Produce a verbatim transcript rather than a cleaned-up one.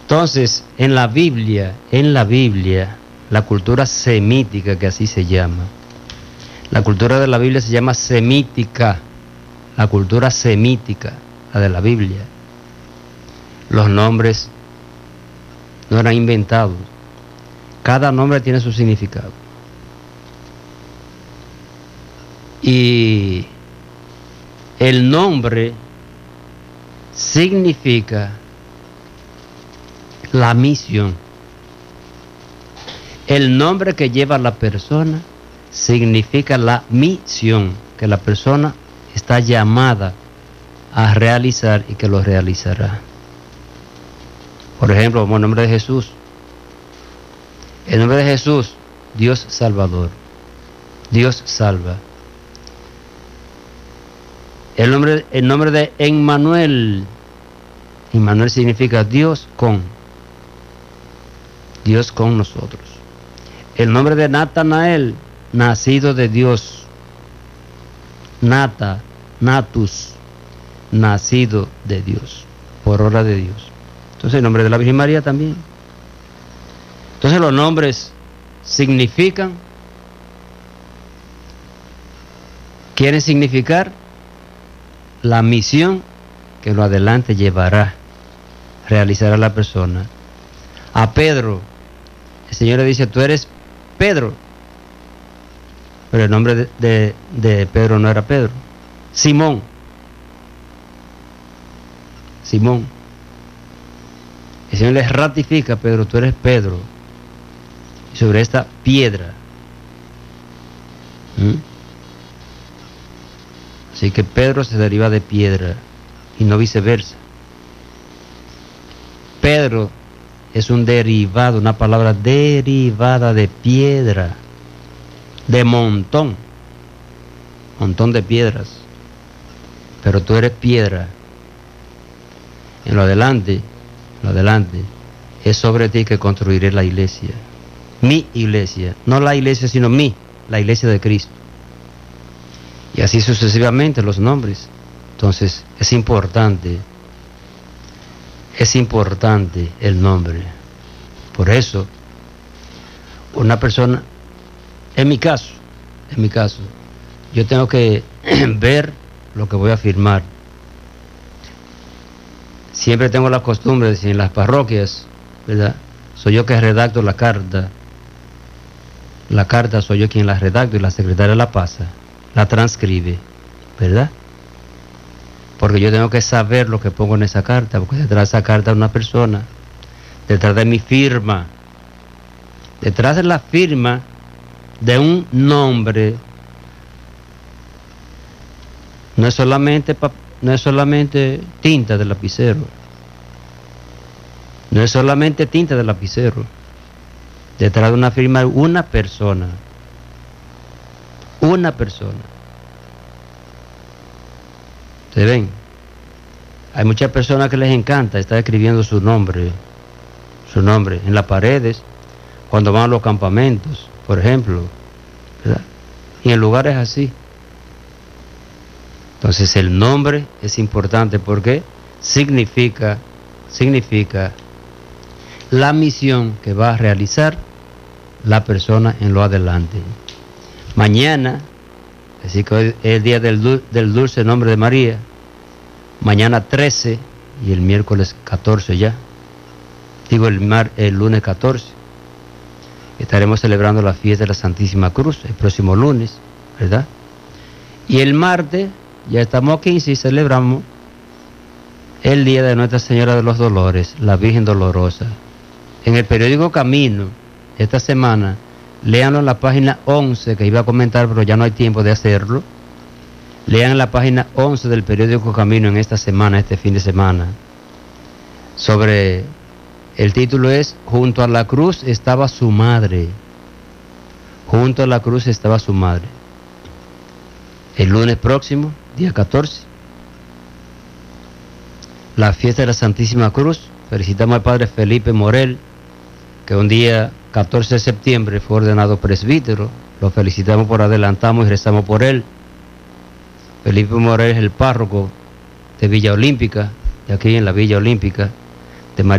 Entonces, en la Biblia, en la Biblia, la cultura semítica, que así se llama, la cultura de la Biblia se llama semítica, la cultura semítica, la de la Biblia. Los nombres no eran inventados. Cada nombre tiene su significado. Y el nombre significa la misión. El nombre que lleva la persona significa la misión que la persona está llamada a realizar y que lo realizará. Por ejemplo, como el nombre de Jesús. El nombre de Jesús, Dios Salvador. Dios salva. El nombre, el nombre de Emmanuel. Emmanuel significa Dios con. Dios con nosotros. El nombre de Natanael, nacido de Dios. Nata, natus, nacido de Dios, por obra de Dios. Entonces el nombre de la Virgen María también. Entonces los nombres significan, quieren significar la misión que lo adelante llevará, realizará la persona. A Pedro, el Señor le dice, tú eres Pedro. Pero el nombre de, de, de Pedro no era Pedro. Simón. Simón. El Señor les ratifica, Pedro, tú eres Pedro. Y sobre esta piedra. ¿Mm? Así que Pedro se deriva de piedra y no viceversa. Pedro es un derivado, una palabra derivada de piedra, de montón, montón de piedras. Pero tú eres piedra. En lo adelante, en lo adelante, es sobre ti que construiré la iglesia. Mi iglesia, no la iglesia, sino mi, la iglesia de Cristo. Y así sucesivamente los nombres. Entonces, es importante, es importante el nombre. Por eso, una persona, en mi caso, en mi caso, yo tengo que ver lo que voy a firmar. Siempre tengo la costumbre de decir en las parroquias, ¿verdad? Soy yo que redacto la carta. La carta soy yo quien la redacto y la secretaria la pasa, la transcribe, ¿verdad? Porque yo tengo que saber lo que pongo en esa carta, porque detrás de esa carta hay una persona, detrás de mi firma, detrás de la firma de un nombre, no es solamente, no es solamente tinta de lapicero, no es solamente tinta de lapicero, detrás de una firma hay una persona, una persona. ¿Ustedes ven? Hay muchas personas que les encanta estar escribiendo su nombre, su nombre en las paredes, cuando van a los campamentos, por ejemplo, ¿verdad? Y en lugares así. Entonces el nombre es importante porque significa, significa la misión que va a realizar la persona en lo adelante. Mañana, así que hoy es el día del, dul- del dulce nombre de María. Mañana trece y el miércoles catorce ya. Digo el, mar, el lunes catorce. Estaremos celebrando la fiesta de la Santísima Cruz el próximo lunes, ¿verdad? Y el martes ya estamos a quince y celebramos el día de Nuestra Señora de los Dolores, la Virgen Dolorosa. En el periódico Camino, esta semana, léanlo en la página once, que iba a comentar, pero ya no hay tiempo de hacerlo. Lean la página once del periódico Camino en esta semana, este fin de semana. Sobre, el título es, junto a la cruz estaba su madre. Junto a la cruz estaba su madre. El lunes próximo, día catorce, la fiesta de la Santísima Cruz. Felicitamos al padre Felipe Morel, que un día catorce de septiembre fue ordenado presbítero. Lo felicitamos por adelantamos y rezamos por él. Felipe Morel es el párroco de Villa Olímpica, de aquí en la Villa Olímpica.